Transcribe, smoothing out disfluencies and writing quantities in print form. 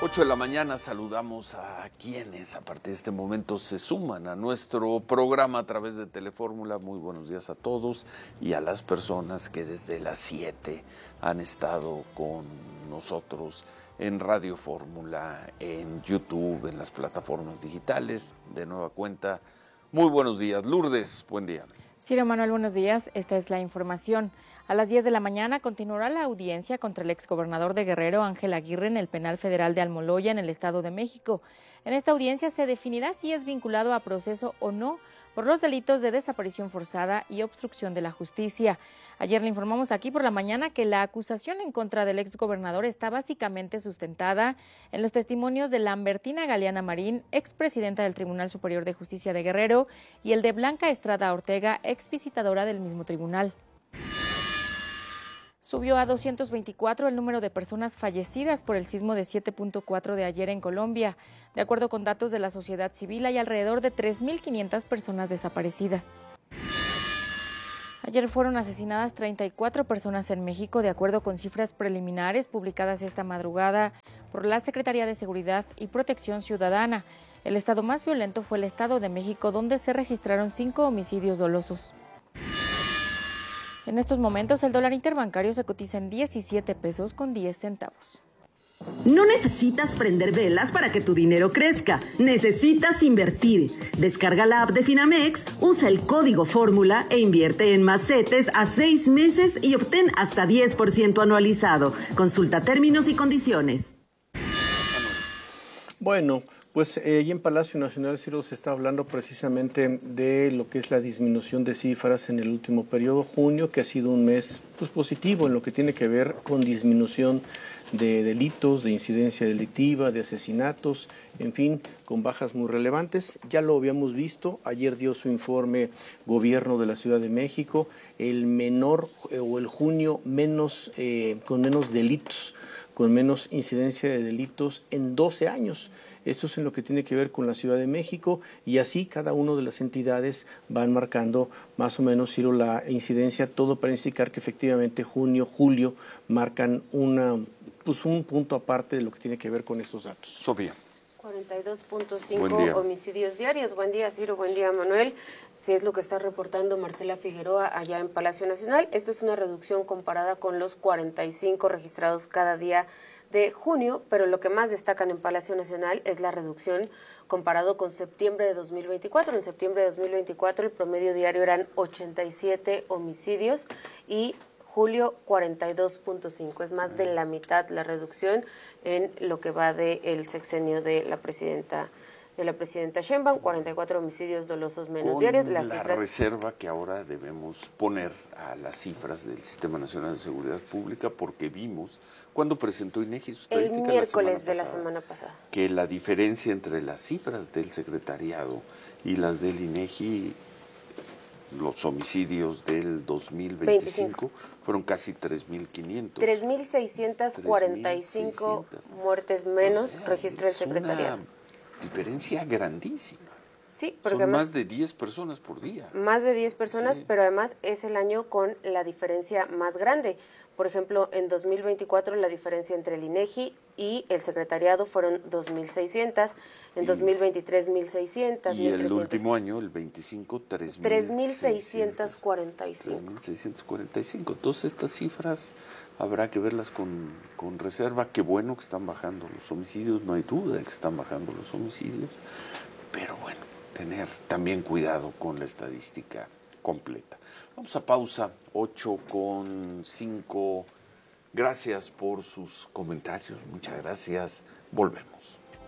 8 de la mañana saludamos a quienes a partir de este momento se suman a nuestro programa a través de Telefórmula. Muy buenos días a todos y a las personas que desde las 7 han estado con nosotros en Radio Fórmula, en YouTube, en las plataformas digitales. De nueva cuenta, muy buenos días. Lourdes, buen día. Ciro Manuel, buenos días. Esta es la información. A las 10 de la mañana continuará la audiencia contra el exgobernador de Guerrero, Ángel Aguirre, en el Penal Federal de Almoloya, en el Estado de México. En esta audiencia se definirá si es vinculado a proceso o no por los delitos de desaparición forzada y obstrucción de la justicia. Ayer le informamos aquí por la mañana que la acusación en contra del exgobernador está básicamente sustentada en los testimonios de Lambertina Galeana Marín, expresidenta del Tribunal Superior de Justicia de Guerrero, y el de Blanca Estrada Ortega, exvisitadora del mismo tribunal. Subió a 224 el número de personas fallecidas por el sismo de 7.4 de ayer en Colombia. De acuerdo con datos de la sociedad civil, hay alrededor de 3.500 personas desaparecidas. Ayer fueron asesinadas 34 personas en México, de acuerdo con cifras preliminares publicadas esta madrugada por la Secretaría de Seguridad y Protección Ciudadana. El estado más violento fue el Estado de México, donde se registraron 5 homicidios dolosos. En estos momentos, el dólar interbancario se cotiza en 17 pesos con 10 centavos. No necesitas prender velas para que tu dinero crezca. Necesitas invertir. Descarga la app de Finamex, usa el código Fórmula e invierte en más CETES a 6 meses y obtén hasta 10% anualizado. Consulta términos y condiciones. Bueno, pues allí en Palacio Nacional, Ciro, se está hablando precisamente de lo que es la disminución de cifras en el último periodo, junio, que ha sido un mes pues positivo en lo que tiene que ver con disminución de delitos, de incidencia delictiva, de asesinatos, en fin, con bajas muy relevantes. Ya lo habíamos visto, ayer dio su informe Gobierno de la Ciudad de México, el menor o el junio menos con menos delitos, con menos incidencia de delitos en 12 años. Esto es en lo que tiene que ver con la Ciudad de México y así cada una de las entidades van marcando más o menos, Ciro, la incidencia, todo para indicar que efectivamente junio, julio marcan un punto aparte de lo que tiene que ver con estos datos. Sofía. 42.5 homicidios diarios. Buen día, Ciro. Buen día, Manuel. Sí, es lo que está reportando Marcela Figueroa allá en Palacio Nacional. Esto es una reducción comparada con los 45 registrados cada día de junio, pero lo que más destacan en Palacio Nacional es la reducción comparado con septiembre de 2024. En septiembre de 2024 el promedio diario eran 87 homicidios y julio 42.5. Es más de la mitad la reducción en lo que va del sexenio de la presidenta Sheinbaum, 44 homicidios dolosos menos diarios. Las cifras... reserva que ahora debemos poner a las cifras del Sistema Nacional de Seguridad Pública, porque vimos cuando presentó INEGI su estadística el miércoles de la semana pasada, que la diferencia entre las cifras del secretariado y las del INEGI, los homicidios del 2025 fueron casi 3.500. 3.645 muertes menos registra el secretariado. Una diferencia grandísima. Sí, porque son además, más de 10 personas por día. Más de 10 personas, sí. Pero además es el año con la diferencia más grande. Por ejemplo, en 2024 la diferencia entre el INEGI y el secretariado fueron 2.600, en 2023 1.600, y 1.300. El último año, el 25, 3.645. 3.645. Entonces estas cifras habrá que verlas con reserva. Qué bueno que están bajando los homicidios, no hay duda de que están bajando los homicidios, pero bueno, tener también cuidado con la estadística completa. Vamos a pausa, 8:05. Gracias por sus comentarios, muchas gracias. Volvemos.